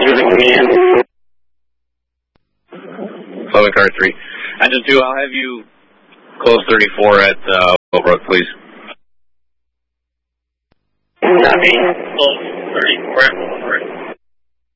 Fleming car 3. Engine 2, I'll have you close 34 at Willowbrook, please. Copy. Close 34 at Willowbrook.